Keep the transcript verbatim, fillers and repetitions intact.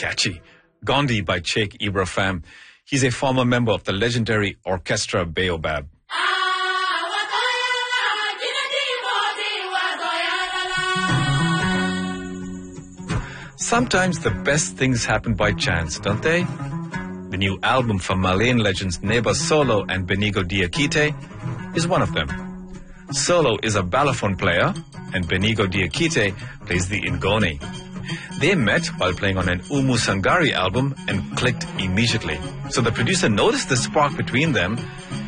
catchy. Gandhi by Sheikh Ibrahim. He's a former member of the legendary Orchestra Baobab. Sometimes the best things happen by chance, don't they? The new album from Malayan legends Neba Solo and Benigo Diakite is one of them. Solo is a balafon player and Benigo Diakite plays the ingoni. They met while playing on an Umu Sangari album and clicked immediately. So the producer noticed the spark between them